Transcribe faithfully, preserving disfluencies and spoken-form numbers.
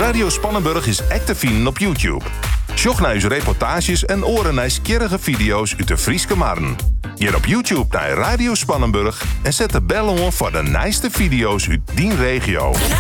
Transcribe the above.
Radio Spannenburg is echt te vinden op YouTube. Sjoch naar uw reportages en oren naar skierrige video's uit de Frieske Marn. Hier op YouTube naar Radio Spannenburg en zet de bel om voor de nijste video's uit die regio.